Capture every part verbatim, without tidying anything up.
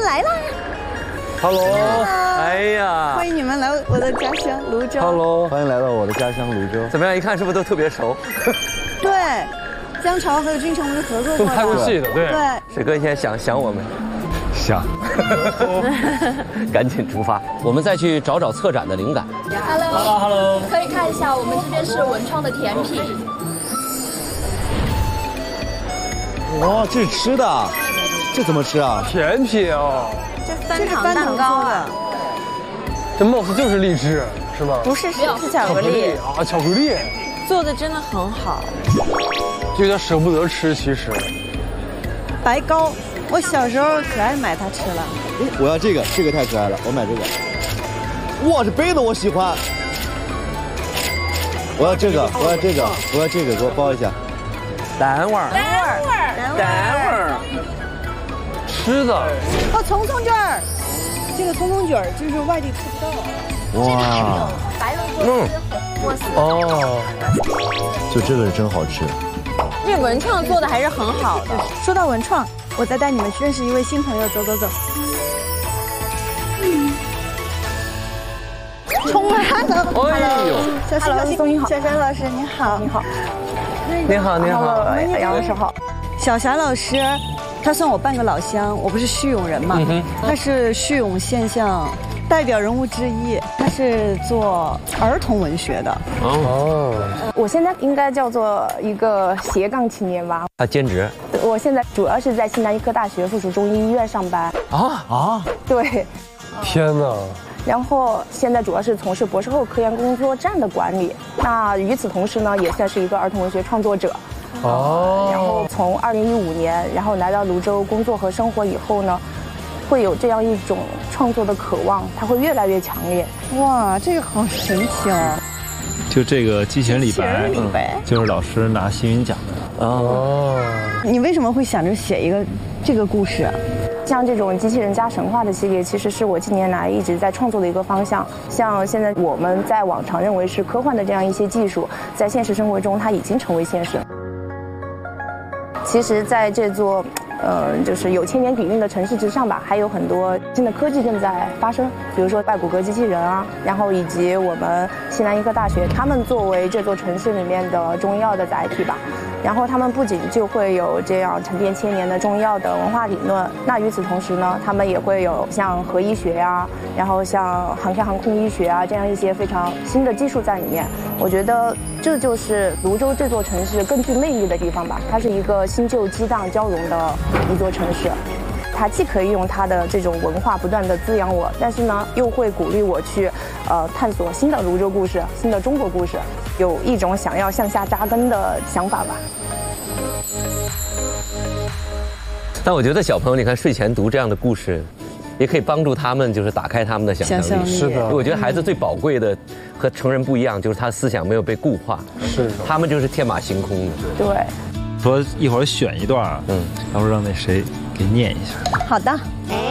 来啦 ！Hello， 哎呀，欢迎你们来我的家乡泸州。 Hello， 欢迎来到我的家乡泸州。 怎么样？一看是不是都特别熟？ 对，姜潮和君成不是合作过的， 都拍过戏的，对。 对， 水哥现在想想我们。 想， 赶紧出发，我们再去找找策展的灵感。 Hello， Hello， 可以看一下，我们这边是文创的甜品。 哇，这是吃的，这怎么吃啊？ 甜品哦， 这翻糖蛋糕啊， 这貌似就是荔枝，是吗？ 不是，是是巧克力啊，巧克力， 做的真的很好， 有点舍不得吃，其实。 白糕。 我小时候可爱买它吃了。 我要这个，这个太可爱了，我买这个。哇，这杯子我喜欢。我要这个，我要这个，我要这个，给我包一下。 蛋味儿， 蛋味儿， 蛋味儿。吃的。 哦，葱葱卷儿，这个葱葱卷儿就是外地吃不到。 哇。 白肉锅丝、锅丝。 哦。 就这个是真好吃。 这文创做的还是很好的。说到文创。 我再带你们去认识一位新朋友，走走走。冲啊！ 哎呦， 小新老师你好，小山老师你好，你好， 你好你好， 杨老师好。小霞老师，他算我半个老乡，我不是叙永人嘛，他是叙永现象代表人物之一，他是做儿童文学的。 哦， 我现在应该叫做一个斜杠青年吧。 他兼职。 我现在主要是在西南医科大学附属中医医院上班。 啊啊！ 对。 天哪！ 然后现在主要是从事博士后科研工作站的管理。那与此同时呢，也算是一个儿童文学创作者。哦。然后从二零一五年，然后来到泸州工作和生活以后呢。 会有这样一种创作的渴望，它会越来越强烈。 哇，这个好神奇哦！ 就这个机器人李白， 李白、 嗯、就是老师拿星云奖的。哦， 你为什么会想着写一个这个故事啊？ 像这种机器人加神话的系列，其实是我近年来一直在创作的一个方向。像现在我们在往常认为是科幻的这样一些技术，在现实生活中它已经成为现实。其实，在这座。 呃，就是有千年底蕴的城市之上吧，还有很多新的科技正在发生，比如说拜骨骼机器人啊，然后以及我们西南医科大学，他们作为这座城市里面的中药的载体吧，然后他们不仅就会有这样沉淀千年的中药的文化理论，那与此同时呢，他们也会有像核医学呀、啊，然后像航天航空医学啊这样一些非常新的技术在里面。我觉得这就是泸州这座城市更具魅力的地方吧，它是一个新旧激荡交融的。 一座城市，它既可以用它的这种文化不断的滋养我，但是呢，又会鼓励我去，呃，探索新的泸州故事、新的中国故事，有一种想要向下扎根的想法吧。 但我觉得小朋友，你看睡前读这样的故事，也可以帮助他们，就是打开他们的想象力。是的，我觉得孩子最宝贵的和成人不一样，就是他思想没有被固化。是，他们就是天马行空的。 对。 说一会儿选一段，嗯，然后让那谁给念一下。 好的。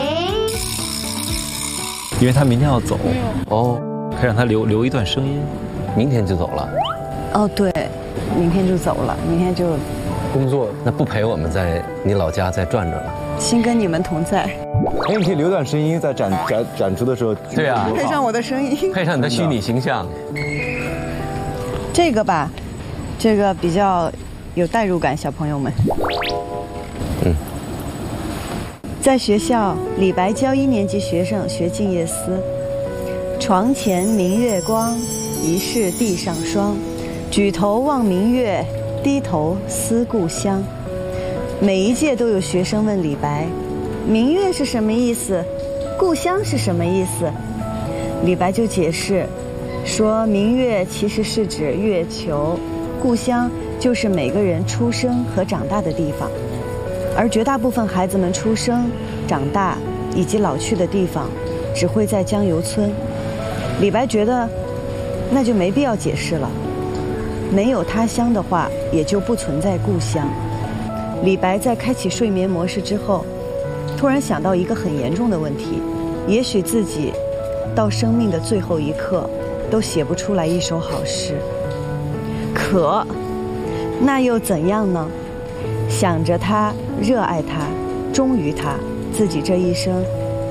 因为他明天要走，哦，可以让他留留一段声音。 明天就走了。 哦，对，明天就走了，明天就工作，那不陪我们在你老家再转转了。 心跟你们同在。 哎，你可以留段声音，在展展展出的时候。 对啊， 配上我的声音， 配上你的虚拟形象。 这个吧，这个比较。 有代入感，小朋友们。嗯，在学校，李白教一年级学生学《静夜思》。床前明月光，疑是地上霜。举头望明月，低头思故乡。每一届都有学生问李白：“明月是什么意思？故乡是什么意思？”李白就解释说：“明月其实是指月球，故乡。” 就是每个人出生和长大的地方，而绝大部分孩子们出生、长大以及老去的地方，只会在江油村。李白觉得，那就没必要解释了。没有他乡的话，也就不存在故乡。李白在开启睡眠模式之后，突然想到一个很严重的问题：也许自己到生命的最后一刻，都写不出来一首好诗。可。 那又怎样呢？想着他，热爱他，忠于他，自己这一生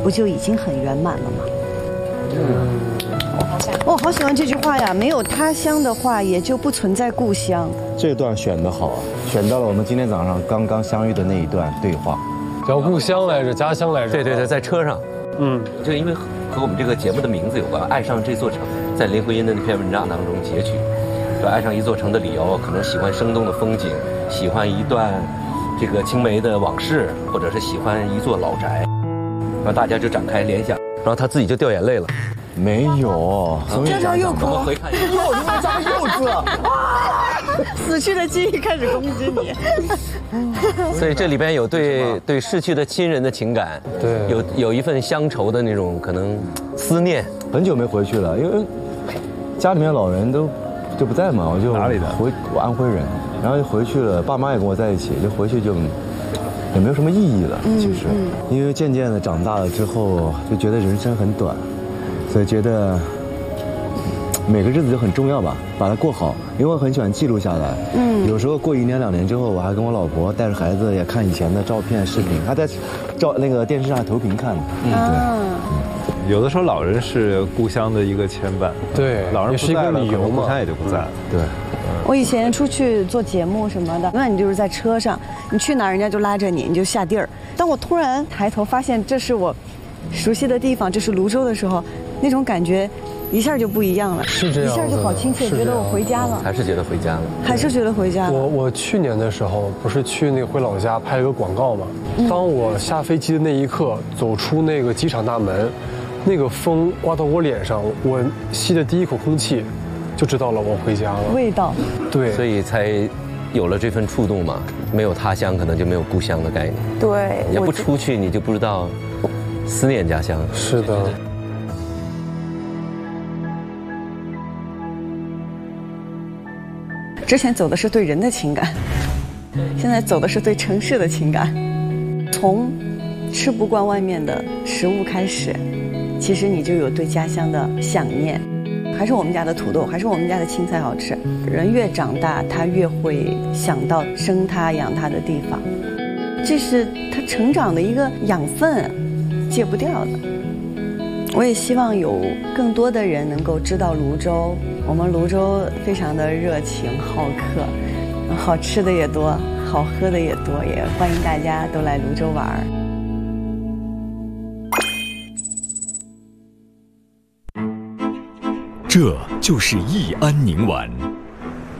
不就已经很圆满了吗？嗯，我好喜欢这句话呀！没有他乡的话，也就不存在故乡。 这段选得好，选到了我们今天早上刚刚相遇的那一段对话。 叫故乡来着，家乡来着。 对对对，在车上。嗯，就因为和我们这个节目的名字有关，爱上这座城，在林徽因的那篇文章当中截取。对，爱上一座城的理由，可能喜欢生动的风景，喜欢一段这个青梅的往事，或者是喜欢一座老宅。然后大家就展开联想，然后他自己就掉眼泪了。 没有， 这时候又哭。 我们回看一下， 又他妈长幼稚了。 死去的记忆开始攻击你。 所以这里边有对对逝去的亲人的情感， 对， 有有一份乡愁的那种可能思念。 很久没回去了，因为家里面老人都就不在嘛，我就哪里的？ 回我安徽人，然后就回去了，爸妈也跟我在一起，就回去就也没有什么意义了。其实，嗯嗯、因为渐渐的长大了之后，就觉得人生很短，所以觉得每个日子就很重要吧，把它过好。因为我很喜欢记录下来，嗯，有时候过一年两年之后，我还跟我老婆带着孩子也看以前的照片、视频，还在照那个电视上投屏看。嗯， 对。有的时候老人是故乡的一个牵绊， 对， 老人也是一个理由嘛， 故乡也就不在了。 对。 我以前出去做节目什么的，那你就是在车上，你去哪儿人家就拉着你，你就下地儿。当我突然抬头发现这是我熟悉的地方，这是泸州的时候，那种感觉一下就不一样了， 是这样， 一下就好亲切，觉得我回家了， 还是觉得回家了， 还是觉得回家了。 我我去年的时候不是去那个回老家拍了个广告嘛，嗯、当我下飞机的那一刻，走出那个机场大门，那个风刮到我脸上，我吸的第一口空气，就知道了我回家了。 味道， 对， 所以才有了这份触动嘛。没有他乡，可能就没有故乡的概念。 对， 也不出去，你就不知道思念家乡。 是的。 之前走的是对人的情感，现在走的是对城市的情感。从吃不惯外面的食物开始，其实你就有对家乡的想念。还是我们家的土豆，还是我们家的青菜好吃。人越长大，他越会想到生他养他的地方，这是他成长的一个养分，戒不掉的。我也希望有更多的人能够知道泸州，我们泸州非常的热情好客，好吃的也多，好喝的也多，也欢迎大家都来泸州玩。 这就是义安宁丸。